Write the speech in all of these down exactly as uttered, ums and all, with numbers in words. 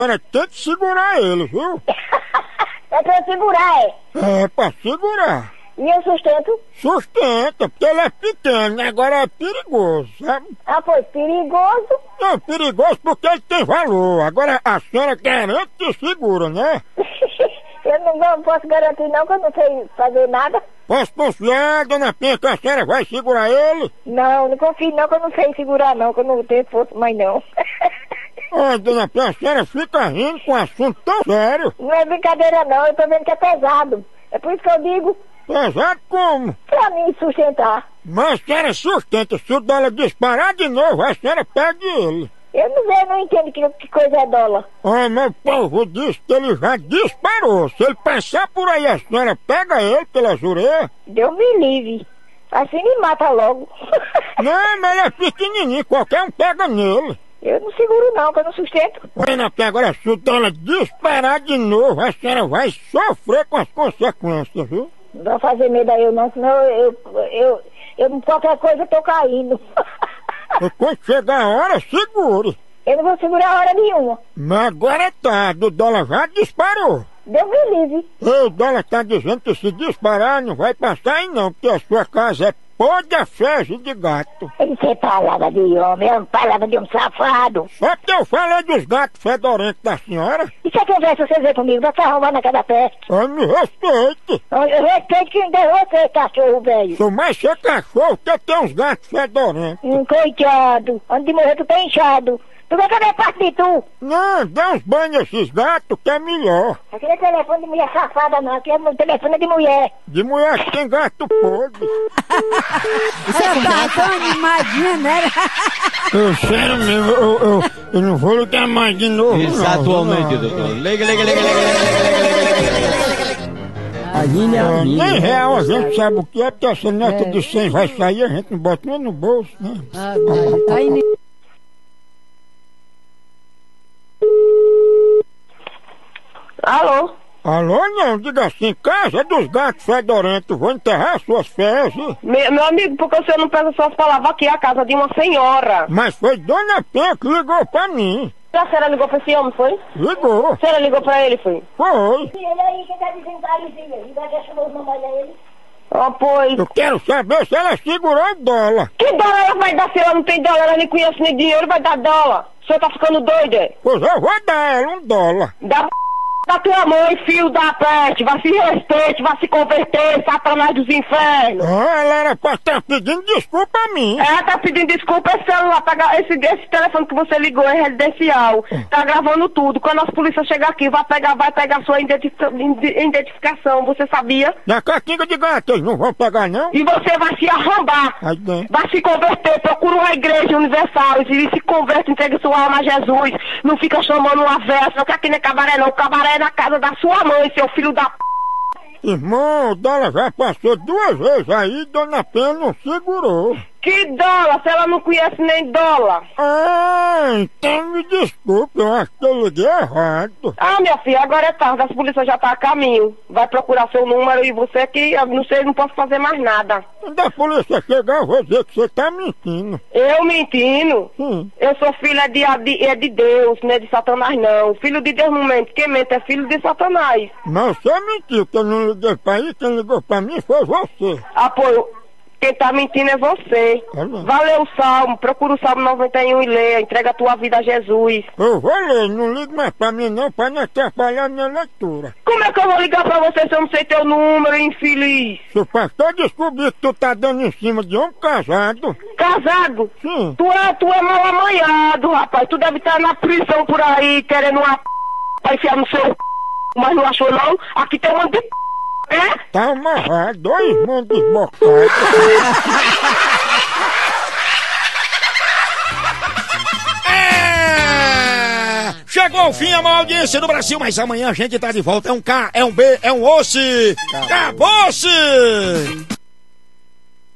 Agora tem que segurar ele, viu? É pra segurar, é? É, pra segurar. E eu sustento? Sustenta, porque ele é pequeno, agora é perigoso, sabe? Ah, pois, perigoso? Não, perigoso porque ele tem valor. Agora a senhora garante que segura, né? Eu não, não posso garantir não, que eu não sei fazer nada. Posso confiar, dona Penha, que a senhora vai segurar ele? Não, não confio não, que eu não sei segurar não, que eu não tenho força mais não. Ai, dona Penha, a senhora fica rindo com um assunto tão sério. Não é brincadeira não, eu tô vendo que é pesado. É por isso que eu digo, Pesado como? pra mim sustentar. Mas a senhora sustenta, se o dólar disparar de novo, a senhora pega ele. Eu não sei, eu não entendo que, que coisa é dólar. Ah, mas o povo disse que ele já disparou. Se ele passar por aí, a senhora pega ele pelas orelhas. Deus me livre. Assim me mata logo. Não, mas ele é pequenininho, qualquer um pega nele. Eu não seguro não, que eu não sustento. Olha, que agora se o dólar disparar de novo, a senhora vai sofrer com as consequências, viu? Não vai fazer medo a eu não, senão eu, eu, eu, eu qualquer coisa eu tô caindo. E quando chegar a hora, segure. Eu não vou segurar hora nenhuma. Mas agora tá, do dólar já disparou. Deus me livre. E o dólar tá dizendo que se disparar não vai passar aí não, porque a sua casa é pó de fezes de gato. Isso é palavra de homem, é uma palavra de um safado. Só porque eu falei dos gatos fedorentos da senhora. E se a conversa você vê comigo, vai se arrumar na cada peste. Ai, me respeite. Eu eu respeito quem deu você, cachorro velho. Sou mais ser cachorro que tem uns gatos fedorentos. Hum, coitado, antes de morrer tu tá inchado. Tu vê cadê parte de tu? Não, dá uns banhos nesses gatos que é melhor. Aquele é telefone de mulher safada não, aqui é o telefone de mulher. De mulher que tem gato podre. Ela tá tão animadinha, né? Eu sério mesmo, eu, eu, eu não vou ligar mais de novo. Exatamente, doutor. Liga, liga, liga, liga, liga, Ah, nem real a gente sabe o que é, porque essa nota de cem vai sair, a gente não bota nem no bolso, né? Ah, tá aí. Alô? Alô, não, diga assim, casa dos gatos fedorentos, vou enterrar suas fezes. Meu, meu amigo, por que você não pega suas palavras aqui? É a casa de uma senhora. Mas foi Dona Penha que ligou pra mim. A senhora ligou pra esse homem, foi? Ligou. A senhora ligou pra ele, foi? Foi. E ele aí, quem tá dizendo parizinho? Ele vai deixar o mamãe ele? Ó, pois. Eu quero saber se ela segurou o dólar. Que dólar ela vai dar se ela não tem dólar? Ela nem conhece nem dinheiro, vai dar dólar. O senhor tá ficando doido, é? Pois eu vou dar ela um dólar. Dá da tua mãe, filho da peste. Vai se respeite, vai se converter, Satanás dos infernos. Ah, ela era pra estar pedindo desculpa a mim. Ela tá pedindo desculpa, esse celular, tá, gra- esse, esse telefone que você ligou é residencial, tá gravando tudo. Quando as polícias chegar aqui, vai pegar, vai pegar sua identifica- ide- identificação, você sabia? Na catinga de gato, eles não vão pegar não? E você vai se arrombar, Aí dentro. vai se converter, procura uma igreja universal e se converte, entrega sua alma a Jesus. Não fica chamando uma versa, não quer aqui nem cabaré não, o cabaré é na casa da sua mãe, seu filho da p... Irmão, o dólar já passou duas vezes aí, Dona Penha não segurou. Que dólar, se ela não conhece nem dólar? Ah, então me desculpe, eu acho que eu liguei errado. Ah, minha filha, agora é tarde, as polícias já tá a caminho. Vai procurar seu número e você que, eu não sei, não posso fazer mais nada. Quando a polícia chegar, eu vou dizer que você tá mentindo. Eu mentindo? Sim. Eu sou filha de, de, é de Deus, não é de Satanás não. Filho de Deus não mente, quem mente é filho de Satanás. Mas você mentiu, que eu não liguei pra aí, quem ligou pra mim foi você. Apoio, quem tá mentindo é você. É mesmo. Valeu o Salmo, procura o Salmo noventa e um e leia, entrega a tua vida a Jesus. Eu vou ler, não ligue mais pra mim não, pra não atrapalhar minha leitura. Como é que eu vou ligar pra você se eu não sei teu número, infeliz? Se o pastor descobrir que tu tá dando em cima de homem casado, Casado? sim. Tu é, tu é mal amanhado, rapaz. Tu deve estar na prisão por aí, querendo uma p... pra enfiar no seu c... mas não achou não? Aqui tem um monte de p... é? Tá amarrado, dois mundos desbocados. É! Chegou o fim a maior audiência do Brasil, mas amanhã a gente tá de volta. É um K, é um B, é um osso. Acabou-se!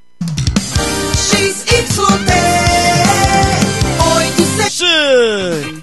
X Y T oito Se...